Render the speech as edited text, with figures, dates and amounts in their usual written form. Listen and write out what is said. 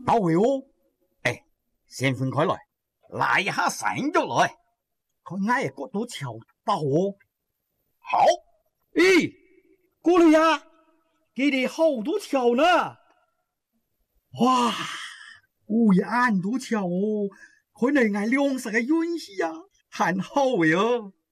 好位哦，哎，先分开来，拉一下绳咗來，看挨個都瞧到哦。好，咦，過嚟呀，佢哋好多橋呢。哇，烏眼都橋哦，佢哋挨兩十個運氣呀，很好位哦。